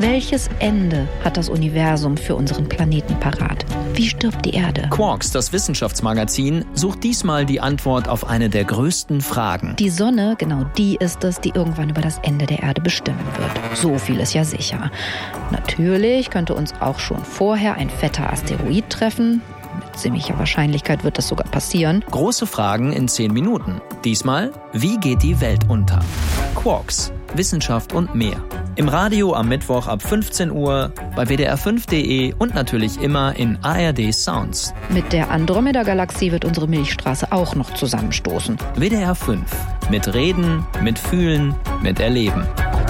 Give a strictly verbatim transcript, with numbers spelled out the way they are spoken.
Welches Ende hat das Universum für unseren Planeten parat? Wie stirbt die Erde? Quarks, das Wissenschaftsmagazin, sucht diesmal die Antwort auf eine der größten Fragen. Die Sonne, genau die ist es, die irgendwann über das Ende der Erde bestimmen wird. So viel ist ja sicher. Natürlich könnte uns auch schon vorher ein fetter Asteroid treffen. Mit ziemlicher Wahrscheinlichkeit wird das sogar passieren. Große Fragen in zehn Minuten. Diesmal, wie geht die Welt unter? Quarks, Wissenschaft und mehr. Im Radio am Mittwoch ab fünfzehn Uhr, bei W D R fünf punkt de und natürlich immer in A R D Sounds. Mit der Andromeda-Galaxie wird unsere Milchstraße auch noch zusammenstoßen. W D R fünf. Mit Reden, mit Fühlen, mit Erleben.